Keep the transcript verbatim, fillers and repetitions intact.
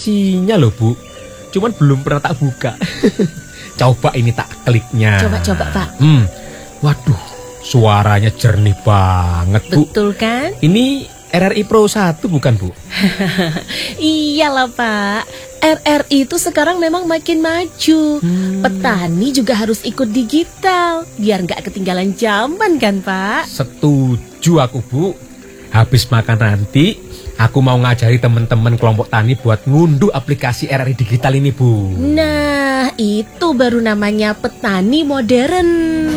aplikasinya loh Bu. Cuman belum pernah tak buka. Coba ini tak kliknya. Coba-coba Pak. Hmm, waduh, suaranya jernih banget Bu. Betul kan? Ini R R I Pro satu bukan Bu? Iyalah Pak, R R I itu sekarang memang makin maju. hmm. Petani juga harus ikut digital, biar nggak ketinggalan zaman kan Pak? Setuju aku Bu. Habis makan nanti aku mau ngajari teman-teman kelompok tani buat ngunduh aplikasi R R I digital ini Bu. Nah, itu baru namanya petani modern.